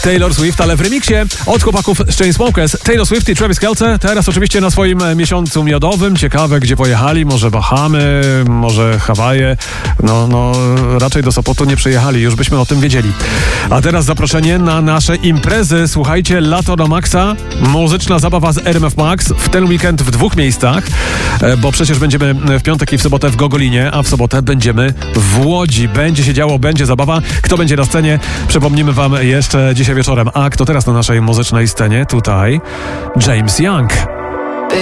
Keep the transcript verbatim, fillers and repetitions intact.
Taylor Swift, ale w remiksie od chłopaków z Chainsmokers. Taylor Swift i Travis Kelce teraz oczywiście na swoim miesiącu miodowym. Ciekawe, gdzie pojechali. Może Bahamy, może Hawaje. No, no, raczej do Sopotu nie przyjechali. Już byśmy o tym wiedzieli. A teraz zaproszenie na nasze imprezy. Słuchajcie, lato na maksa. Muzyczna zabawa z R M F Max w ten weekend w dwóch miejscach, bo przecież będziemy w piątek i w sobotę w Gogolinie, a w sobotę będziemy w Łodzi. Będzie się działo, będzie zabawa. Kto będzie na scenie? Przypomnimy wam jeszcze dzisiaj wieczorem. A kto teraz na naszej muzycznej scenie? Tutaj James Young.